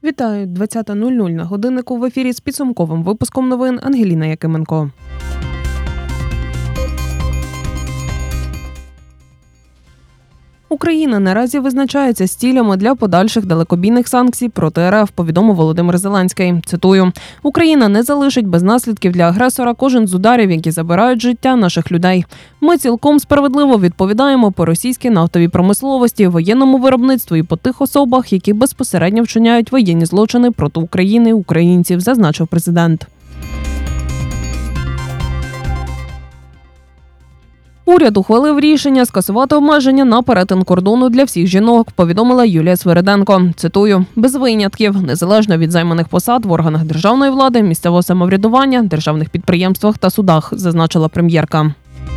Вітаю! 20:00 на годиннику в ефірі з підсумковим випуском новин Ангеліна Якименко. Україна наразі визначається з цілями для подальших далекобійних санкцій проти РФ, повідомив Володимир Зеленський. Цитую: «Україна не залишить без наслідків для агресора кожен з ударів, які забирають життя наших людей. Ми цілком справедливо відповідаємо по російській нафтовій промисловості, воєнному виробництву і по тих особах, які безпосередньо вчиняють воєнні злочини проти України і українців», зазначив президент. Уряд ухвалив рішення скасувати обмеження на перетин кордону для всіх жінок, повідомила Юлія Свириденко. Цитую: «Без винятків, незалежно від займаних посад в органах державної влади, місцевого самоврядування, державних підприємствах та судах», зазначила прем'єрка.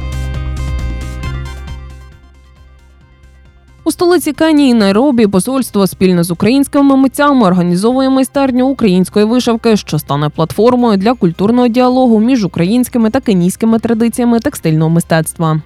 У столиці Кенії Найробі посольство спільно з українськими митцями організовує майстерню української вишивки, що стане платформою для культурного діалогу між українськими та кенійськими традиціями текстильного мистецтва.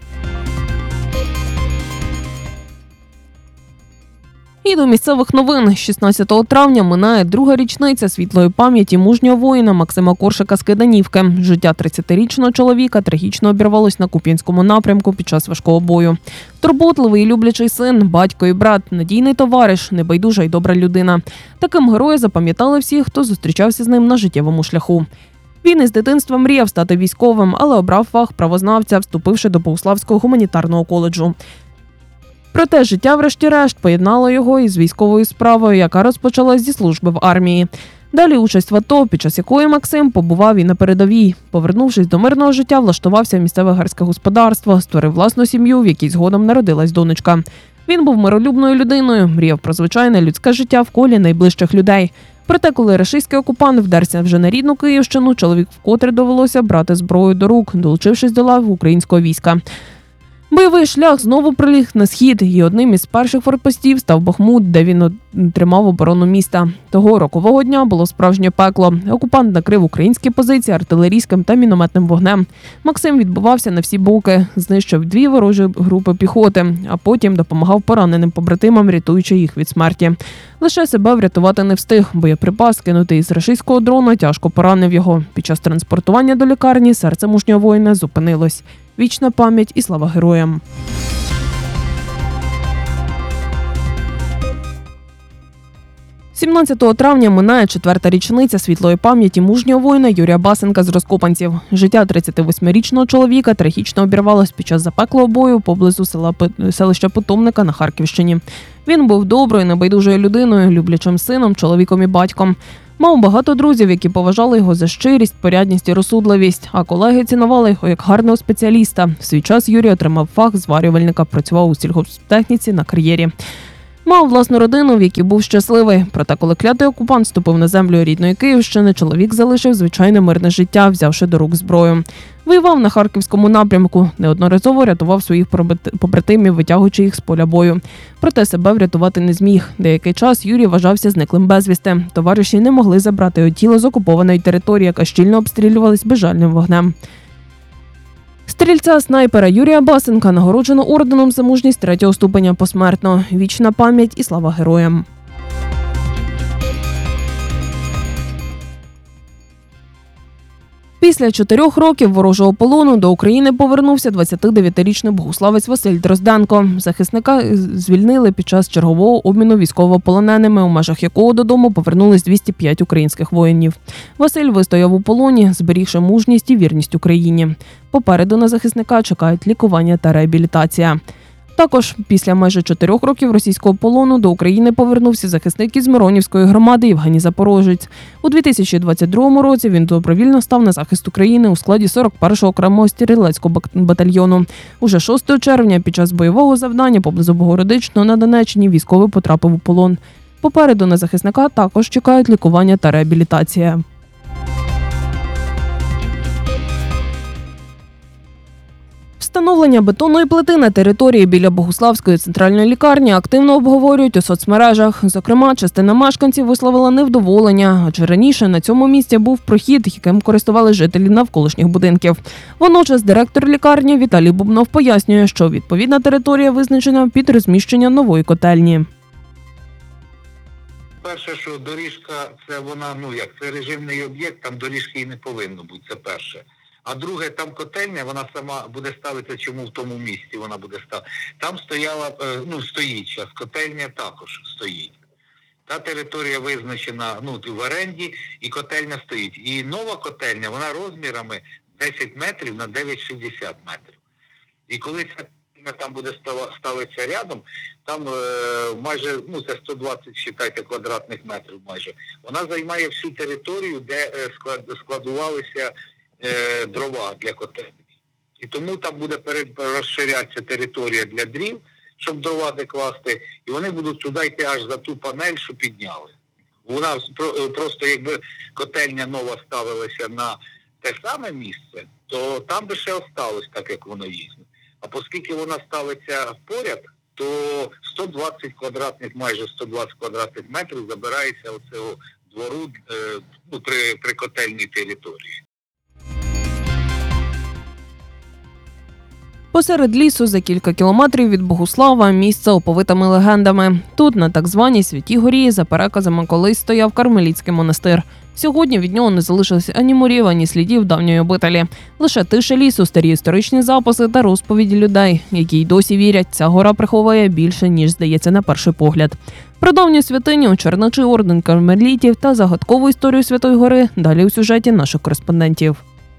І до місцевих новин. 16 травня минає друга річниця світлої пам'яті мужнього воїна Максима Коршика з Киданівки. Життя 30-річного чоловіка трагічно обірвалось на Куп'янському напрямку під час важкого бою. Турботливий і люблячий син, батько і брат, надійний товариш, небайдужа й добра людина. Таким героя запам'ятали всі, хто зустрічався з ним на життєвому шляху. Він із дитинства мріяв стати військовим, але обрав фах правознавця, вступивши до Богуславського гуманітарного коледжу. Проте життя врешті-решт поєднало його із військовою справою, яка розпочалась зі служби в армії. Далі участь в АТО, під час якої Максим побував і на передовій. Повернувшись до мирного життя, влаштувався в місцеве герське господарство, створив власну сім'ю, в якій згодом народилась донечка. Він був миролюбною людиною, мріяв про звичайне людське життя в колі найближчих людей. Проте, коли рашистський окупант вдерся вже на рідну Київщину, чоловік вкотре довелося брати зброю до рук, долучившись до лав українського війська. Бойовий шлях знову приліг на схід, і одним із перших форпостів став Бахмут, де він тримав оборону міста. Того рокового дня було справжнє пекло. Окупант накрив українські позиції артилерійським та мінометним вогнем. Максим відбивався на всі боки, знищив 2 ворожі групи піхоти, а потім допомагав пораненим побратимам, рятуючи їх від смерті. Лише себе врятувати не встиг. Боєприпас, кинутий із рашистського дрона, тяжко поранив його. Під час транспортування до лікарні серце мужнього воїна зупинилось. Вічна пам'ять і слава героям. – 17 травня минає 4-та річниця світлої пам'яті мужнього воїна Юрія Басенка з Роскопанців. Життя 38-річного чоловіка трагічно обірвалось під час запеклого бою поблизу селища Питомника на Харківщині. Він був доброю, небайдужою людиною, люблячим сином, чоловіком і батьком. Мав багато друзів, які поважали його за щирість, порядність і розсудливість, а колеги цінували його як гарного спеціаліста. В свій час Юрій отримав фах зварювальника, працював у сільгосптехніці на кар'єрі. Мав власну родину, в якій був щасливий. Проте, коли клятий окупант ступив на землю рідної Київщини, чоловік залишив звичайне мирне життя, взявши до рук зброю. Воював на Харківському напрямку, неодноразово рятував своїх побратимів, витягуючи їх з поля бою. Проте себе врятувати не зміг. Деякий час Юрій вважався зниклим безвісти. Товариші не могли забрати його тіло з окупованої території, яка щільно обстрілювалась безжальним вогнем. Стрільця-снайпера Юрія Басенка нагороджено орденом за мужність 3-го ступеня посмертно. Вічна пам'ять і слава героям. Після 4 років ворожого полону до України повернувся 29-річний богуславець Василь Дрозденко. Захисника звільнили під час чергового обміну військовополоненими, у межах якого додому повернулись 205 українських воїнів. Василь вистояв у полоні, зберігши мужність і вірність Україні. Попереду на захисника чекають лікування та реабілітація. Також після майже 4 років російського полону до України повернувся захисник із Миронівської громади Євгеній Запорожець. У 2022 році він добровільно став на захист України у складі 41-го окремого стрілецького батальйону. Уже 6 червня під час бойового завдання поблизу Богородичного на Донеччині військовий потрапив у полон. Попереду на захисника також чекають лікування та реабілітація. Встановлення бетонної плити на території біля Богуславської центральної лікарні активно обговорюють у соцмережах. Зокрема, частина мешканців висловила невдоволення, адже раніше на цьому місці був прохід, яким користували жителі навколишніх будинків. Водночас директор лікарні Віталій Бубнов пояснює, що відповідна територія визначена під розміщення нової котельні. Перше, що доріжка, це вона, це режимний об'єкт, там доріжки і не повинно бути, це перше. А друге, там котельня, вона сама буде ставитися, чому в тому місці вона буде ставити. Там стояла, стоїть зараз, котельня також стоїть. Та територія визначена в оренді, і котельня стоїть. І нова котельня, вона розмірами 10 метрів на 9,60 метрів. І коли ця котельня там буде ставитися рядом, там майже, це 120, вважайте, квадратних метрів майже, вона займає всю територію, де складувалися дрова для котельні. І тому там буде розширятися територія для дрів, щоб дрова де класти, і вони будуть туди йти аж за ту панель, що підняли. Вона просто, якби котельня нова ставилася на те саме місце, то там би ще осталось так, як воно є. А оскільки вона ставиться поряд, то 120 квадратних, майже 120 квадратних метрів забирається оцього двору при котельній території. Посеред лісу за кілька кілометрів від Богуслава місце оповитими легендами. Тут, на так званій Святій горі, за переказами колись стояв Кармелітський монастир. Сьогодні від нього не залишилось ані мурів, ані слідів давньої обителі. Лише тиша лісу, старі історичні записи та розповіді людей, які й досі вірять, ця гора приховує більше, ніж здається на перший погляд. Про давню святиню, чернечий орден кармелітів та загадкову історію Святої гори далі у сюжеті наших кореспондентів.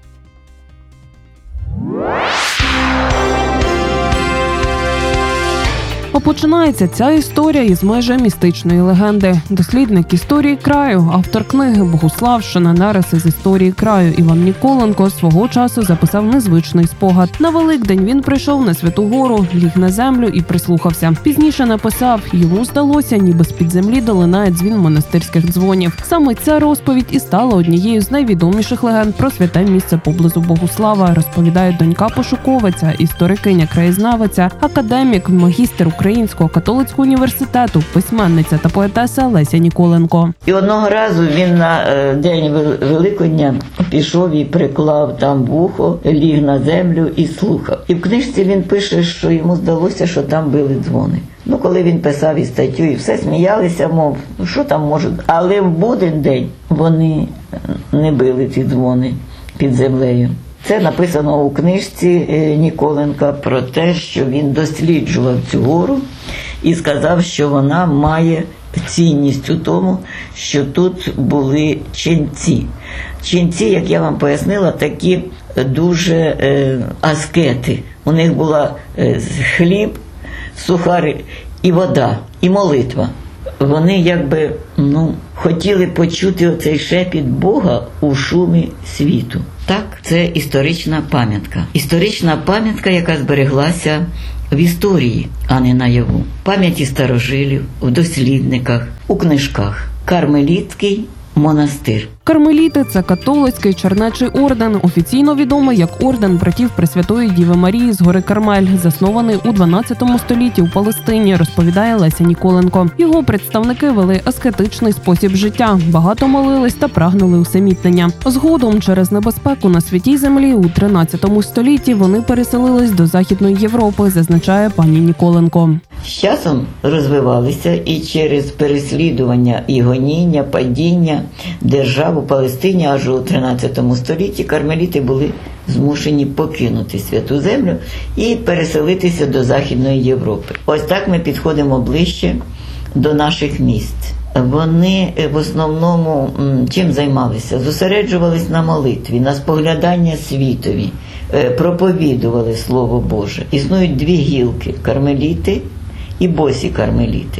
Починається ця історія із майже містичної легенди. Дослідник історії краю, автор книги «Богуславщина. Нариси з історії краю» Іван Ніколенко свого часу записав незвичний спогад. На Великдень він прийшов на Святу гору, ліг на землю і прислухався. Пізніше написав, йому здалося, ніби з-під землі долинає дзвін монастирських дзвонів. Саме ця розповідь і стала однією з найвідоміших легенд про святе місце поблизу Богуслава, розповідає донька пошуковиця, історикиня-краєзнавиця, академік, магістр Українського католицького університету, письменниця та поетеса Леся Ніколенко. І одного разу він на день Великодня пішов і приклав там вухо, ліг на землю і слухав. І в книжці він пише, що йому здалося, що там били дзвони. Коли він писав і статтю, і все сміялися, мов, що там можуть. Але в буден день вони не били ці дзвони під землею. Це написано у книжці Ніколенка про те, що він досліджував цю гору і сказав, що вона має цінність у тому, що тут були ченці. Ченці, як я вам пояснила, такі дуже аскети. У них була хліб, сухари і вода, і молитва. Вони хотіли почути оцей шепіт Бога у шумі світу. Так, це історична пам'ятка. Історична пам'ятка, яка збереглася в історії, а не наяву. Пам'яті старожилів, в дослідниках, у книжках. Кармелітський монастир. Кармеліти – це католицький чернечий орден, офіційно відомий як орден братів Пресвятої Діви Марії з гори Кармель, заснований у 12 столітті у Палестині, розповідає Леся Ніколенко. Його представники вели аскетичний спосіб життя, багато молились та прагнули усамітнення. Згодом, через небезпеку на Святій землі у 13 столітті вони переселились до Західної Європи, зазначає пані Ніколенко. З часом розвивалися і через переслідування і гоніння, падіння держав у Палестині аж у 13 столітті кармеліти були змушені покинути Святу Землю і переселитися до Західної Європи. Ось так ми підходимо ближче до наших місць. Вони в основному чим займалися? Зосереджувались на молитві, на споглядання світові, проповідували Слово Боже. Існують дві гілки – кармеліти і босі кармеліти.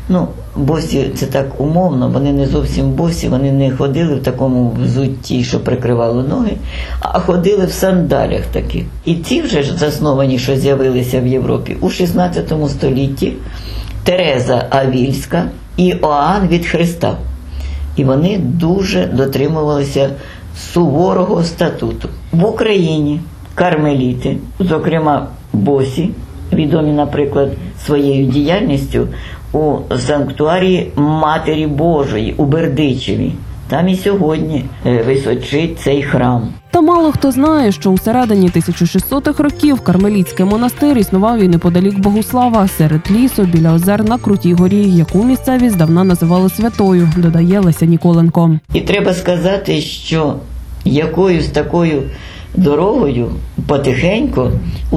Босі – це так умовно, вони не зовсім босі, вони не ходили в такому взутті, що прикривало ноги, а ходили в сандалях таких. І ці вже ж засновані, що з'явилися в Європі у 16 столітті, Тереза Авільська і Іоанн від Христа. І вони дуже дотримувалися суворого статуту. В Україні кармеліти, зокрема босі, відомі, наприклад, своєю діяльністю у санктуарії Матері Божої у Бердичеві. Там і сьогодні височить цей храм. Та мало хто знає, що у середині 1600-х років Кармелітський монастир існував і неподалік Богуслава, серед лісу, біля озер на Крутій горі, яку місцеві здавна називали Святою, додає Леся Ніколенко. І треба сказати, що якоюсь такою дорогою потихеньку у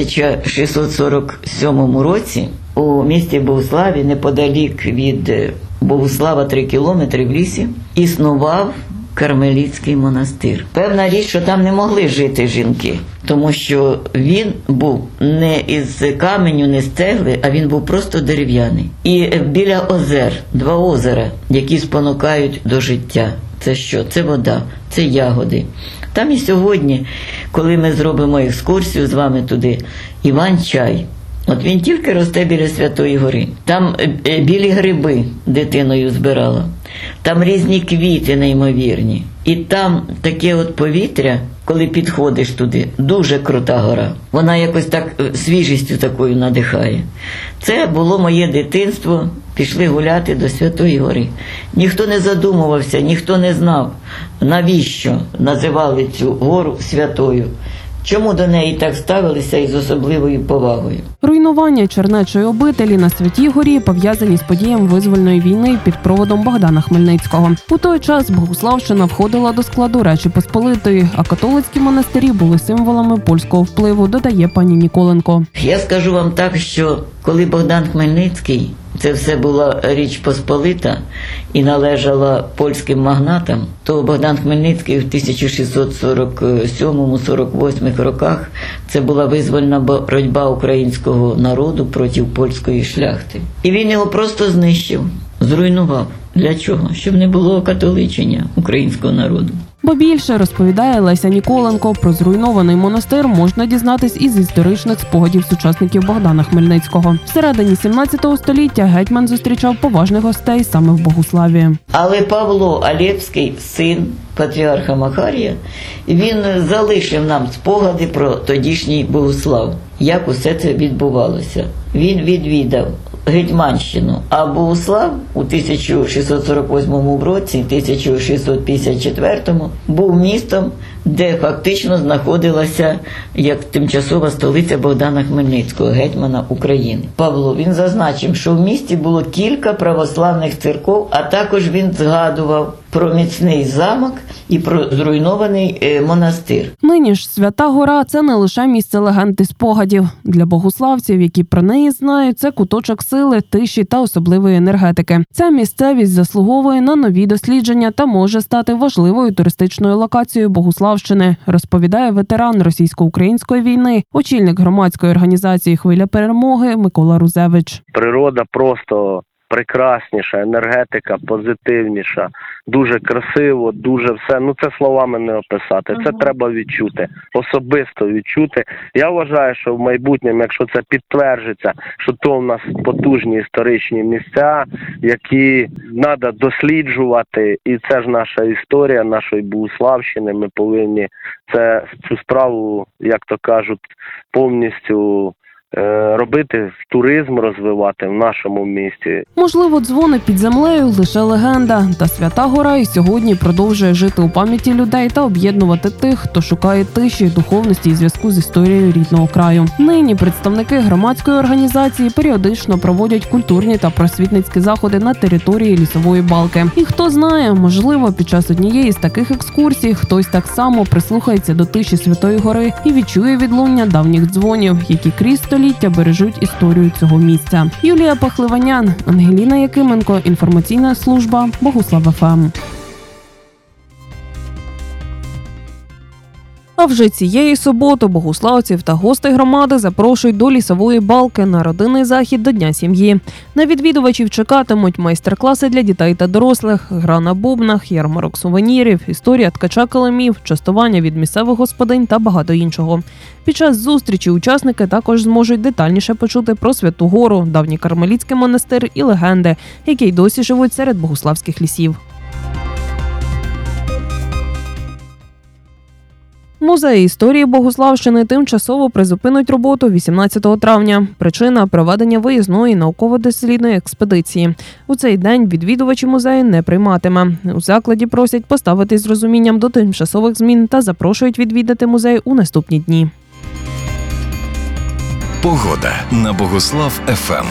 1647 році у місті Богуславі, неподалік від Богуслава 3 кілометри в лісі, існував Кармелітський монастир. Певна річ, що там не могли жити жінки, тому що він був не із каменю, не з цегли, а він був просто дерев'яний. І біля озер, 2 озера, які спонукають до життя. Це що? Це вода, це ягоди. Там і сьогодні, коли ми зробимо екскурсію з вами туди, Іван-чай. От він тільки росте біля Святої Гори. Там білі гриби дитиною збирала. Там різні квіти неймовірні. І там таке от повітря, коли підходиш туди, дуже крута гора. Вона якось так свіжістю такою надихає. Це було моє дитинство. Пішли гуляти до Святої Гори. Ніхто не задумувався, ніхто не знав, навіщо називали цю гору Святою. Чому до неї так ставилися із особливою повагою? Руйнування Чернечої обителі на Святій Горі пов'язані з подіями визвольної війни під проводом Богдана Хмельницького. У той час Богуславщина входила до складу Речі Посполитої, а католицькі монастирі були символами польського впливу, додає пані Ніколенко. Я скажу вам так, що коли Богдан Хмельницький, це все була Річ Посполита і належала польським магнатам, то Богдан Хмельницький в 1647-48 роках це була визвольна боротьба українського народу проти польської шляхти. І він його просто знищив, зруйнував. Для чого? Щоб не було окатоличення українського народу. Бо більше, розповідає Леся Ніколенко, про зруйнований монастир можна дізнатись із історичних спогадів сучасників Богдана Хмельницького. Всередині 17 століття гетьман зустрічав поважних гостей саме в Богуславі. Але Павло Алєпський, син патріарха Макарія, він залишив нам спогади про тодішній Богуслав, як усе це відбувалося. Він відвідав Гетьманщину, а Богуслав у 1648 році, 1654 був містом, де фактично знаходилася як тимчасова столиця Богдана Хмельницького, гетьмана України. Павло, він зазначив, що в місті було кілька православних церков, а також він згадував про міцний замок і про зруйнований монастир. Нині ж Свята Гора – це не лише місце легенд і спогадів. Для богуславців, які про неї знають, це куточок сили, тиші та особливої енергетики. Ця місцевість заслуговує на нові дослідження та може стати важливою туристичною локацією Богуславщини, розповідає ветеран російсько-української війни, очільник громадської організації «Хвиля перемоги» Микола Рузевич. Природа просто прекрасніша, енергетика позитивніша, дуже красиво, дуже все. Ну це словами не описати. Це треба відчути, особисто відчути. Я вважаю, що в майбутньому, якщо це підтверджиться, що то в нас потужні історичні місця, які треба досліджувати, і це ж наша історія нашої Богуславщини. Ми повинні цю справу, як то кажуть, повністю робити, туризм розвивати в нашому місті. Можливо, дзвони під землею – лише легенда. Та Свята Гора і сьогодні продовжує жити у пам'яті людей та об'єднувати тих, хто шукає тиші, духовності і зв'язку з історією рідного краю. Нині представники громадської організації періодично проводять культурні та просвітницькі заходи на території Лісової Балки. І хто знає, можливо, під час однієї з таких екскурсій хтось так само прислухається до тиші Святої Гори і відчує відлуння давніх дзвонів, які крізь століття бережуть історію цього місця. Юлія Пахливанян, Ангеліна Якименко, інформаційна служба Богуслав ФМ. А вже цієї суботи богуславців та гостей громади запрошують до Лісової Балки на родинний захід до Дня сім'ї. На відвідувачів чекатимуть майстер-класи для дітей та дорослих, гра на бубнах, ярмарок сувенірів, історія ткача килимів, частування від місцевих господинь та багато іншого. Під час зустрічі учасники також зможуть детальніше почути про Святу Гору, давній Кармелітський монастир і легенди, які й досі живуть серед богуславських лісів. Музей історії Богуславщини тимчасово призупинить роботу 18 травня. Причина – проведення виїзної науково-дослідної експедиції. У цей день відвідувачі музею не прийматиме. У закладі просять поставитись з розумінням до тимчасових змін та запрошують відвідати музей у наступні дні. Погода на Богуслав ФМ.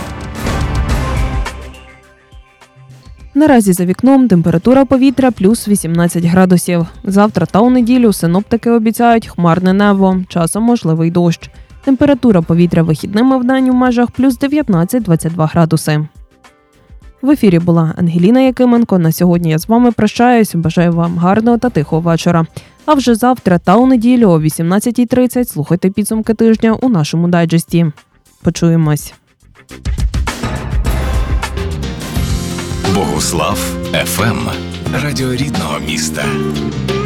Наразі за вікном температура повітря плюс 18 градусів. Завтра та у неділю синоптики обіцяють хмарне небо, часом можливий дощ. Температура повітря вихідними вдень у межах плюс 19-22 градуси. В ефірі була Ангеліна Якименко. На сьогодні я з вами прощаюсь. Бажаю вам гарного та тихого вечора. А вже завтра та у неділю о 18:30 слухайте підсумки тижня у нашому дайджесті. Почуємось. Богуслав ФМ. Радіо рідного міста.